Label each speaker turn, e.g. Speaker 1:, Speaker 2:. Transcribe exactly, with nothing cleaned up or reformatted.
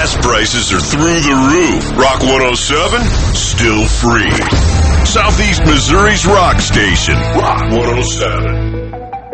Speaker 1: Gas prices are through the roof. Rock one oh seven, still free. Southeast Missouri's rock station. Rock one oh seven.